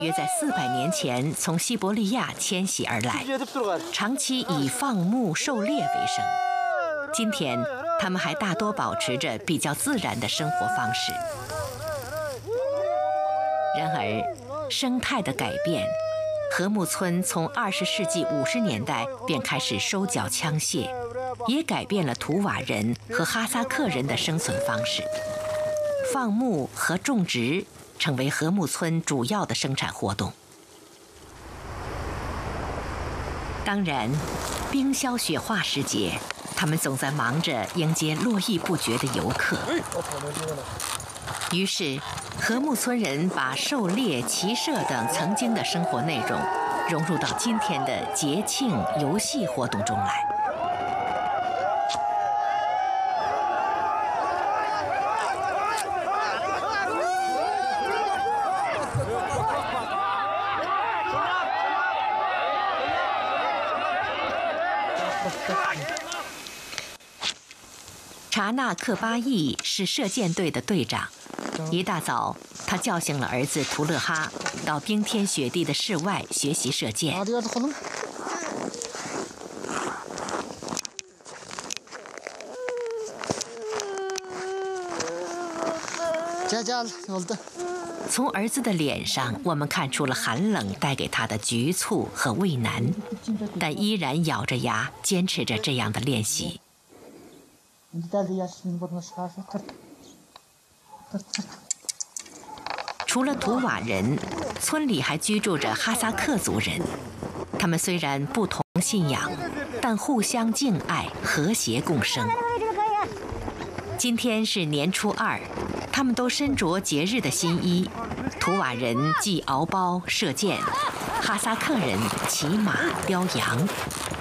约在400年前从西伯利亚迁徙而来，长期以放牧狩猎为生。今天，他们还大多保持着比较自然的生活方式。然而，生态的改变，禾木村从20世纪50年代便开始收缴枪械，也改变了图瓦人和哈萨克人的生存方式。放牧和种植成为禾木村主要的生产活动。当然，冰消雪化时节，他们总在忙着迎接络绎不绝的游客。于是，禾木村人把狩猎、骑射等曾经的生活内容融入到今天的节庆、游戏活动中来。查纳克巴义是射箭队的队长。一大早，他叫醒了儿子图勒哈，到冰天雪地的室外学习射箭。从儿子的脸上，我们看出了寒冷带给他的局促和畏难，但依然咬着牙坚持着这样的练习。除了图瓦人，村里还居住着哈萨克族人。他们虽然不同信仰，但互相敬爱，和谐共生。今天是年初2，他们都身着节日的新衣。图瓦人系敖包射箭，哈萨克人骑马叼羊。